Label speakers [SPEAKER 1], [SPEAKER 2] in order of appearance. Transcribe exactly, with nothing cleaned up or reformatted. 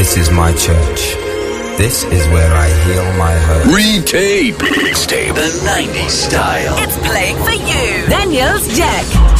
[SPEAKER 1] This is my church. This is where I heal my hurt.
[SPEAKER 2] Retape. Mixtape. The nineties style.
[SPEAKER 3] It's playing for you. Daniel's Jack.